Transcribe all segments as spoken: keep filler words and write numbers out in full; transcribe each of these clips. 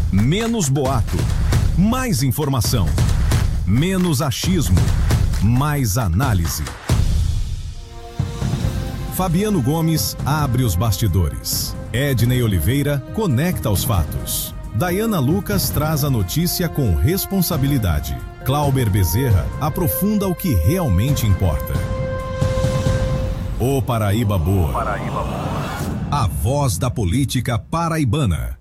Menos boato, mais informação. Menos achismo, mais análise. Fabiano Gomes abre os bastidores. Ednei Oliveira conecta os fatos. Dayana Lucas traz a notícia com responsabilidade. Clauber Bezerra aprofunda o que realmente importa. O Paraíba Boa. Paraíba Boa. A voz da política paraibana.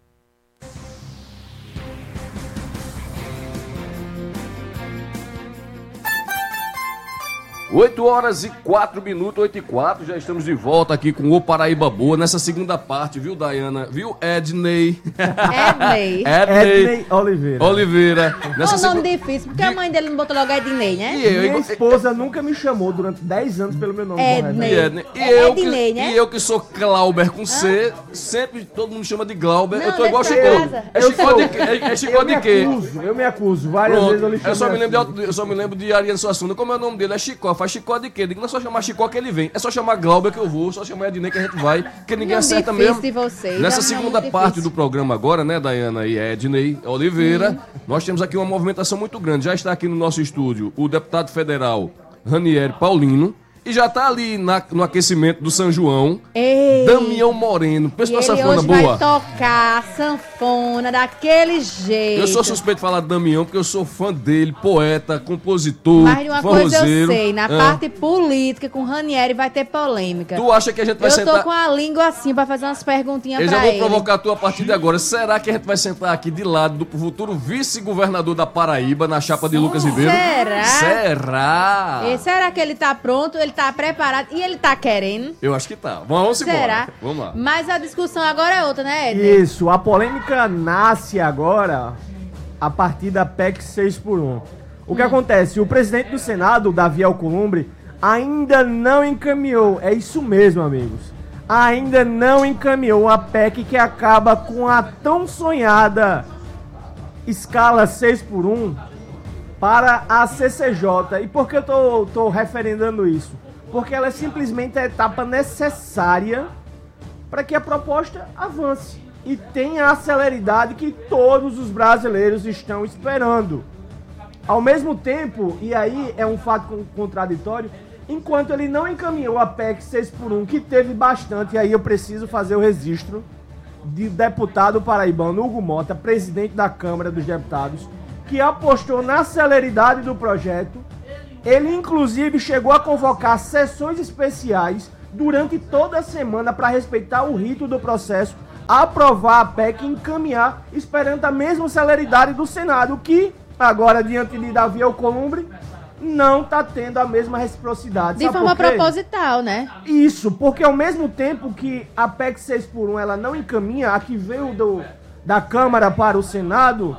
oito horas e quatro minutos, oito e quatro, já estamos de volta aqui com o Paraíba Boa, nessa segunda parte, viu, Dayana? Viu, Ednei? Ednei. Ednei. Ednei Oliveira. Oliveira. Nessa um nome seg... difícil, porque de... a mãe dele não botou logo Ednei, né? E eu, Minha esposa nunca me chamou durante dez anos pelo meu nome. Ednei. Ednei. E, é eu Ednei, que, né? e eu que sou Clauber com C, ah? sempre todo mundo chama de Glauber. Não, eu tô igual Chico. É Chico de quê? É Chico de quê? Eu me acuso, várias Pronto. vezes eu lhe chamei. Eu só me lembro assim. de, eu só me lembro de Ariano Suassuna. Como é o nome dele? É Chicó. Faz Chicó de quê? Digo, não é só chamar Chicó que ele vem. É só chamar Glauber que eu vou, só chamar Ednei que a gente vai, porque ninguém não acerta difícil mesmo. De vocês, Nessa não segunda não parte difícil. do programa agora, né, Dayana e Ednei Oliveira, hum. nós temos aqui uma movimentação muito grande. Já está aqui no nosso estúdio o deputado federal Ranieri Paulino. E já tá ali na, no aquecimento do São João, Ei, Damião Moreno. Pensa numa sanfona hoje boa. Vai tocar sanfona daquele jeito. Eu sou suspeito de falar de Damião porque eu sou fã dele, poeta, compositor, Mas de uma coisa forrozeiro. eu sei, na ah. parte política com Ranieri vai ter polêmica. Tu acha que a gente vai eu sentar... Eu tô com a língua assim pra fazer umas perguntinhas eu pra ele. Eu já vou provocar tu a partir de agora. Será que a gente vai sentar aqui de lado do futuro vice-governador da Paraíba na chapa de Lucas Ribeiro? Será? Será? E será que ele tá pronto? Ele tá preparado? E ele tá querendo? Eu acho que tá. Vamos embora. Será? Vamos lá. Mas a discussão agora é outra, né, Ednei? Isso, a polêmica nasce agora a partir da P E C seis por um. O que hum. acontece? O presidente do Senado, Davi Alcolumbre, ainda não encaminhou, é isso mesmo, amigos, ainda não encaminhou a P E C que acaba com a tão sonhada escala seis por um para a C C J. E por que eu tô, tô referendando isso? Porque ela é simplesmente a etapa necessária para que a proposta avance e tenha a celeridade que todos os brasileiros estão esperando. Ao mesmo tempo, e aí é um fato contraditório, enquanto ele não encaminhou a P E C seis por um, que teve bastante, e aí eu preciso fazer o registro de deputado paraibano Hugo Mota, presidente da Câmara dos Deputados, que apostou na celeridade do projeto. Ele, inclusive, chegou a convocar sessões especiais durante toda a semana para respeitar o rito do processo, aprovar a P E C e encaminhar, esperando a mesma celeridade do Senado, que, agora, diante de Davi Alcolumbre, não está tendo a mesma reciprocidade. De forma proposital, né? Isso, porque ao mesmo tempo que a P E C seis por um ela não encaminha, a que veio do, da Câmara para o Senado...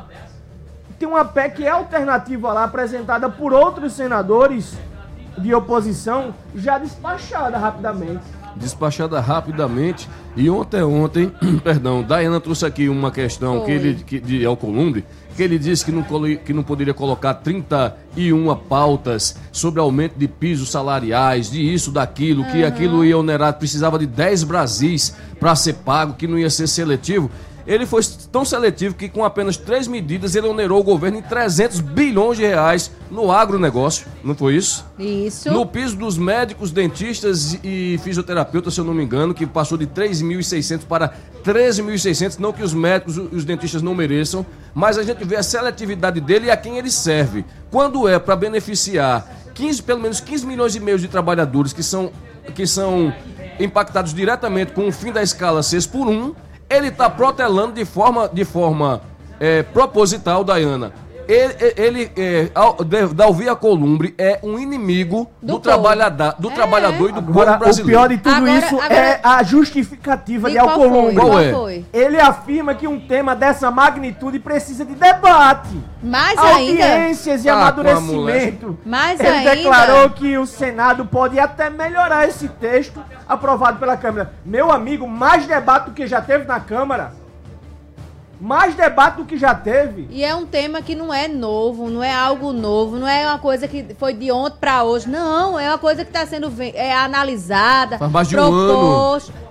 Tem uma P E C que é alternativa lá, apresentada por outros senadores de oposição, já despachada rapidamente. Despachada rapidamente. E ontem, ontem, perdão, Dayana trouxe aqui uma questão que ele, que, de Alcolumbre, que ele disse que não, que não poderia colocar trinta e uma pautas sobre aumento de pisos salariais, de isso, daquilo, que uhum. aquilo ia onerar, precisava de dez Brasis para ser pago, que não ia ser seletivo. Ele foi tão seletivo que com apenas três medidas ele onerou o governo em trezentos bilhões de reais no agronegócio, não foi isso? Isso. No piso dos médicos, dentistas e fisioterapeutas, se eu não me engano, que passou de três mil e seiscentos para treze mil e seiscentos, não que os médicos e os dentistas não mereçam, mas a gente vê a seletividade dele e a quem ele serve. Quando é para beneficiar quinze, pelo menos quinze milhões e meio de trabalhadores que são, que são impactados diretamente com o fim da escala seis por um, ele está protelando de forma, de forma é, proposital, Dayana. Ele, ele é, Davi Alcolumbre é um inimigo do, do, trabalhador, do é. trabalhador e do agora, povo brasileiro. O pior de tudo agora, isso agora... é a justificativa de, de Alcolumbre. Qual, qual é? Foi? Ele afirma que um tema dessa magnitude precisa de debate, mais audiências ainda. e ah, amadurecimento. Mais ele ainda. declarou que o Senado pode até melhorar esse texto aprovado pela Câmara. Meu amigo, mais debate do que já teve na Câmara. Mais debate do que já teve. E é um tema que não é novo, não é algo novo, não é uma coisa que foi de ontem para hoje. Não, é uma coisa que está sendo é, analisada, faz mais de proposto. um ano.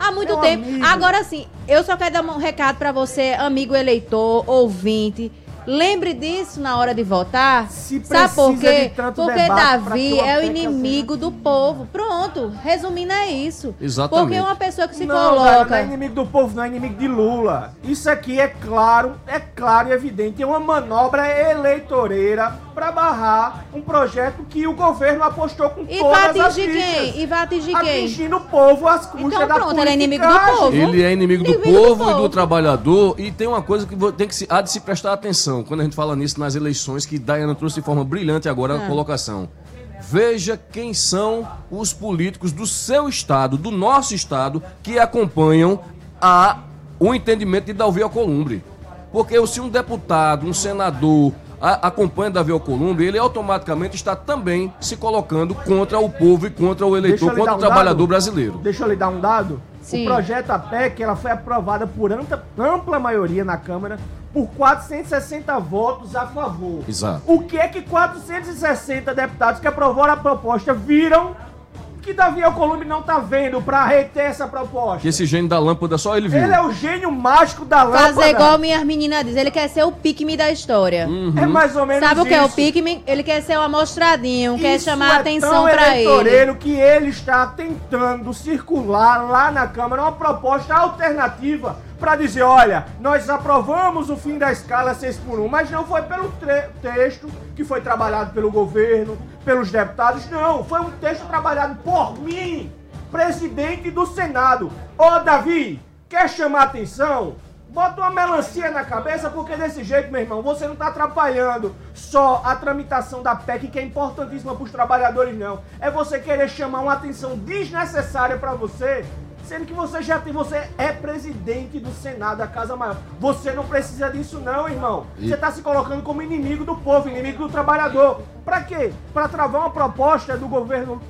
Há muito Meu tempo. amigo. Agora sim, eu só quero dar um recado pra você, amigo eleitor, ouvinte. Lembre disso na hora de votar. Se Sabe por precisa quê? de tanto Porque debate pra Davi que uma é o P E C inimigo do povo. Pronto. Resumindo, é isso. Exatamente. Porque uma pessoa que se não, velho, coloca. não é inimigo do povo, não é inimigo de Lula. Isso aqui é claro, é claro e evidente. É uma manobra eleitoreira pra barrar um projeto que o governo apostou com E vai todas as atingir fichas. quem? E vai atingir quem? Atingindo o povo às custas Então da pronto, ele é inimigo do politicagem. povo. Ele é inimigo do Inimigo do povo e povo. do trabalhador. E tem uma coisa que vo- tem que se, há de se prestar atenção quando a gente fala nisso nas eleições, que Daiana trouxe de forma brilhante agora Ah. a colocação. Veja quem são os políticos do seu estado, do nosso estado, que acompanham a, o entendimento de Davi Alcolumbre. Porque se um deputado, um senador a, acompanha Davi Alcolumbre, ele automaticamente está também se colocando contra o povo e contra o Deixa eleitor, eu lhe contra dar o um trabalhador dado. brasileiro. Deixa eu lhe dar um dado. Sim. O projeto A P E C, ela foi aprovada por ampla, ampla maioria na Câmara por quatrocentos e sessenta votos a favor. Exato. O que é que quatrocentos e sessenta deputados que aprovaram a proposta viram que Davi Alcolumbre não tá vendo pra reter essa proposta? Que esse gênio da lâmpada só ele viu. Ele é o gênio mágico da lâmpada. Fazer igual minhas meninas dizem. Ele quer ser o Pikmin da história. É mais ou menos Sabe o que é o isso. Pikmin? Ele quer ser o amostradinho, quer Isso chamar a é atenção tão pra ele. eleitoreiro que ele está tentando circular lá na Câmara uma proposta alternativa para dizer, olha, nós aprovamos o fim da escala seis por um, mas não foi pelo tre- texto que foi trabalhado pelo governo, pelos deputados, não, foi um texto trabalhado por mim, presidente do Senado. Ô Davi, quer chamar atenção? Bota uma melancia na cabeça, porque desse jeito, meu irmão, você não tá atrapalhando só a tramitação da P E C, que é importantíssima pros trabalhadores, não. É você querer chamar uma atenção desnecessária pra você, sendo que você já tem, você é presidente do Senado, da Casa Maior. Você não precisa disso não, irmão. E- Você tá se colocando como inimigo do povo, inimigo do trabalhador. Pra quê? Pra travar uma proposta do governo,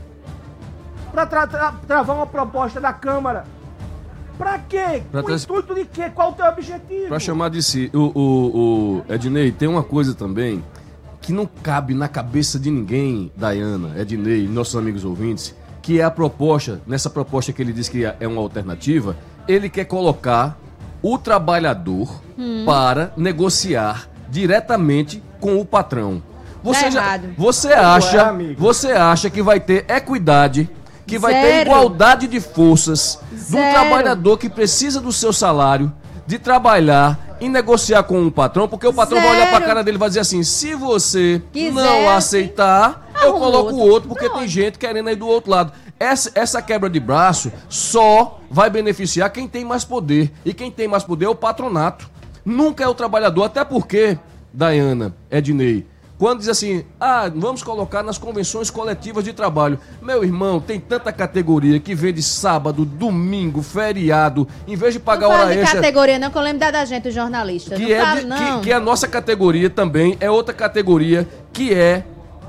pra tra- tra- travar uma proposta da Câmara. Pra quê? Pra Com tra- intuito de quê? Qual o teu objetivo? Pra chamar de si. O, o, o Ednei, tem uma coisa também que não cabe na cabeça de ninguém, Daiana, Ednei, nossos amigos ouvintes, que é a proposta, nessa proposta que ele diz que é uma alternativa, ele quer colocar o trabalhador para negociar diretamente com o patrão. Você, Tá já, errado. você acha, é, amigo? você acha que vai ter equidade, que vai ter Zero. igualdade de forças do Zero. trabalhador que precisa do seu salário, de trabalhar e negociar com o patrão, porque o patrão vai olhar pra Zero. cara dele e vai dizer assim, se você Quiser, não aceitar, eu arruma coloco o outro. outro, porque tem gente querendo ir do outro lado. Essa, essa quebra de braço só vai beneficiar quem tem mais poder. E quem tem mais poder é o patronato. Nunca é o trabalhador, até porque, Daiana, Ednei, quando diz assim, ah, vamos colocar nas convenções coletivas de trabalho. Meu irmão, tem tanta categoria que vende sábado, domingo, feriado, em vez de pagar Não hora fala de extra. categoria não, que eu lembro da, da gente, o jornalista. Que não é, fala, de- não. que, que é a nossa categoria também, é outra categoria que é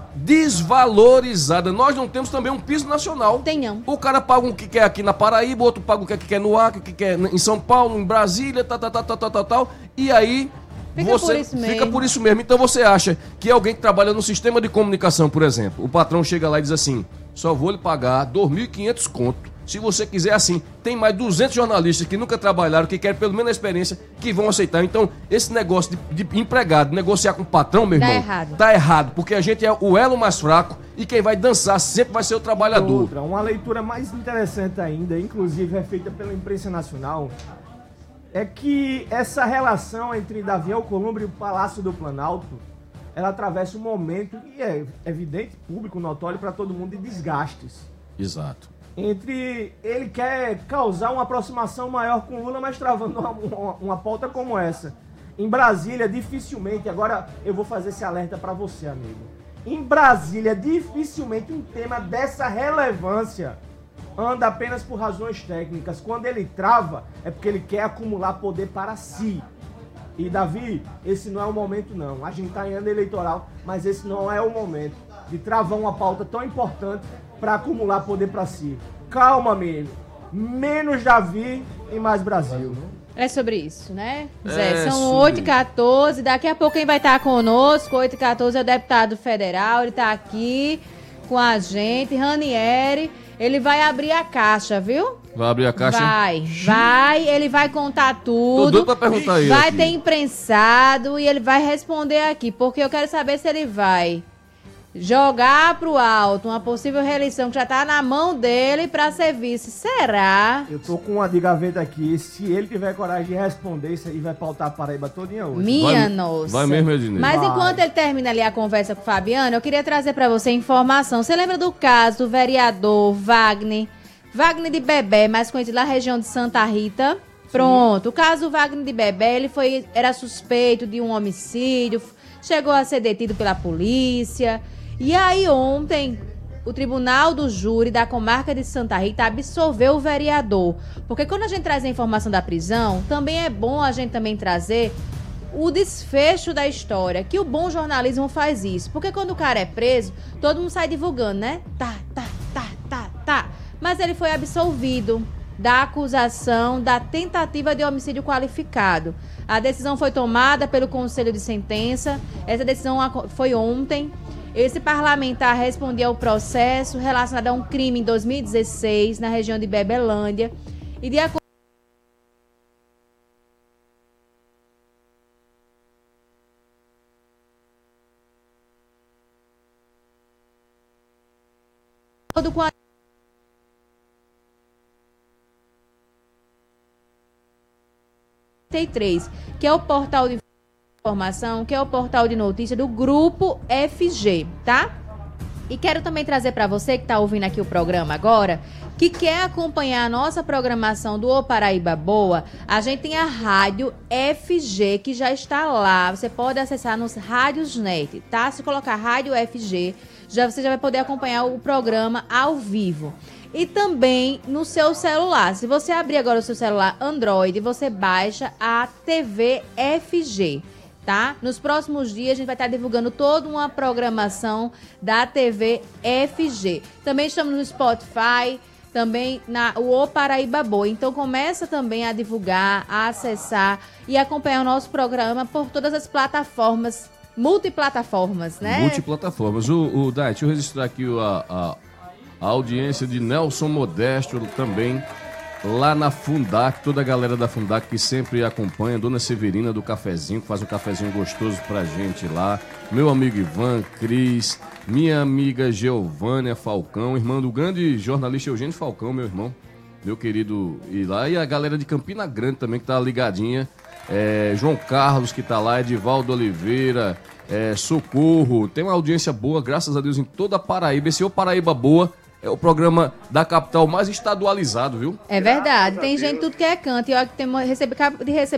desvalorizada. Nós não temos também um piso nacional. Tem não. O cara paga um que quer aqui na Paraíba, outro paga o que quer no Acre, que quer em São Paulo, em Brasília, tal, tal, tal, tal, tal, tal, tal. E aí Fica você por isso fica mesmo. por isso mesmo. Então você acha que alguém que trabalha no sistema de comunicação, por exemplo, o patrão chega lá e diz assim, só vou lhe pagar dois mil e quinhentos conto. Se você quiser assim, tem mais duzentos jornalistas que nunca trabalharam, que querem pelo menos a experiência, que vão aceitar. Então, esse negócio de, de empregado, negociar com o patrão, meu Tá irmão, errado. tá errado, porque a gente é o elo mais fraco e quem vai dançar sempre vai ser o trabalhador. Outra, uma leitura mais interessante ainda, inclusive é feita pela imprensa nacional, é que essa relação entre Davi Alcolumbre e o Palácio do Planalto, ela atravessa um momento, e é evidente, público, notório para todo mundo, de desgastes. Exato. Entre ele quer causar uma aproximação maior com Lula, mas travando uma, uma, uma pauta como essa. Em Brasília, dificilmente, agora eu vou fazer esse alerta para você, amigo. Em Brasília, dificilmente um tema dessa relevância anda apenas por razões técnicas. Quando ele trava, é porque ele quer acumular poder para si. E, Davi, esse não é o momento, não. A gente está em ano eleitoral, mas esse não é o momento de travar uma pauta tão importante para acumular poder para si. Calma, amigo. Menos Davi e mais Brasil. É sobre isso, né, Zé? É São sobre- oito e quatorze. Daqui a pouco quem vai estar conosco, oito e quatorze, é o deputado federal. Ele está aqui com a gente, Ranieri. Ele vai abrir a caixa, viu? Vai abrir a caixa? Vai, vai, ele vai contar tudo. Tô doido pra perguntar aí. Vai aqui. ter imprensado e ele vai responder aqui, porque eu quero saber se ele vai jogar pro alto uma possível reeleição que já tá na mão dele pra ser vice. Será? Eu tô com uma de gaveta aqui. Se ele tiver coragem de responder, isso aí vai pautar a Paraíba todinha hoje. Minha Vai- nossa. vai mesmo, Ednei? Mas Vai. enquanto ele termina ali a conversa com o Fabiano, eu queria trazer pra você informação. Você lembra do caso do vereador Wagner? Wagner de Bebé, mais conhecido na região de Santa Rita. Pronto, o caso Wagner de Bebé, ele foi, era suspeito de um homicídio, chegou a ser detido pela polícia. E aí ontem, o Tribunal do Júri da Comarca de Santa Rita absolveu o vereador. Porque quando a gente traz a informação da prisão, também é bom a gente também trazer o desfecho da história, que o bom jornalismo faz isso. Porque quando o cara é preso, todo mundo sai divulgando, né? Tá, tá, tá, tá, tá. Mas ele foi absolvido da acusação da tentativa de homicídio qualificado. A decisão foi tomada pelo Conselho de Sentença. Essa decisão foi ontem. Esse parlamentar respondia ao processo relacionado a um crime em dois mil e dezesseis, na região de Bebelândia. E de acordo com a que é o portal de informação, que é o portal de notícia do Grupo F G, tá? E quero também trazer para você que está ouvindo aqui o programa agora, que quer acompanhar a nossa programação do O Paraíba Boa, a gente tem a Rádio F G, que já está lá. Você pode acessar nos Rádios Net, tá? Se colocar Rádio F G, já, você já vai poder acompanhar o programa ao vivo. E também no seu celular. Se você abrir agora o seu celular Android, você baixa a T V F G. Tá? Nos próximos dias a gente vai estar divulgando toda uma programação da T V F G. Também estamos no Spotify, também na o Paraíba Boa. Então começa também a divulgar, a acessar e acompanhar o nosso programa por todas as plataformas, multiplataformas, né? Multiplataformas. O, o Dai, deixa eu registrar aqui a, a, a audiência de Nelson Modesto também. Lá na Fundac, toda a galera da Fundac que sempre acompanha, Dona Severina do Cafezinho, que faz um cafezinho gostoso pra gente lá, meu amigo Ivan, Cris, minha amiga Geovânia Falcão, irmã do grande jornalista Eugênio Falcão, meu irmão, meu querido, e lá, e a galera de Campina Grande também que tá ligadinha, é, João Carlos que tá lá, Edivaldo Oliveira, é, Socorro, tem uma audiência boa, graças a Deus, em toda a Paraíba, esse é o Paraíba Boa. É o programa da capital mais estadualizado, viu? É verdade. Tem gente tudo que é canto. E olha que tem, recebi, de receber